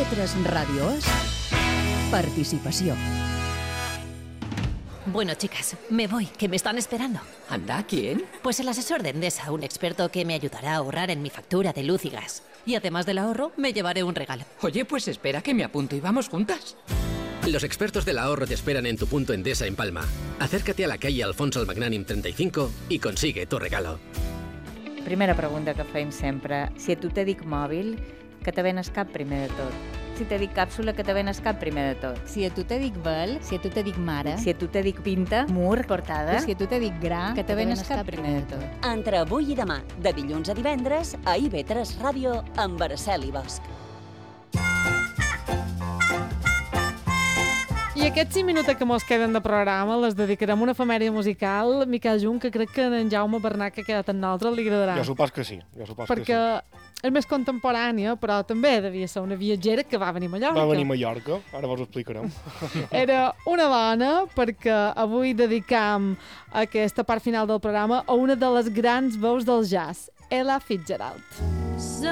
IB3 Radio es participació. Bueno, chicas, me voy, que me están esperando. ¿Anda? ¿Quién? Pues el asesor de Endesa, un experto que me ayudará a ahorrar en mi factura de luz y gas. Y además del ahorro, me llevaré un regalo. Oye, pues espera que me apunto y vamos juntas. Los expertos del ahorro te esperan en tu punto Endesa en Palma. Acércate a la calle Alfonso el Magnànim 35 y consigue tu regalo. Primera pregunta que fem sempre. Si a tu te dic mòbil, que te ven el cap primer de tot. Si te dic càpsula, que te ven el cap primer de tot. Si a tu te dic vel, si a tu te dic mare, Si a tu te dic pinta, mur, portada, si a tu te dic gra, que te ven el cap primer de tot. Entre avui i demà, de dilluns a divendres, a IB3 Ràdio, amb Araceli Bosch. I aquests 5 minuts que mos queden de programa les dedicarem a una efemèria musical, Miquel Junt, que crec que en Jaume Bernat, que ha quedat amb nosaltres, li agradarà. Jo supos que sí, Perquè és més contemporània, però també devia ser una viatgera que va venir a Mallorca. Va venir a Mallorca, ara vos ho explicarem. Era una dona, perquè avui dedicam aquesta part final del programa a una de les grans veus del jazz, Ella Fitzgerald.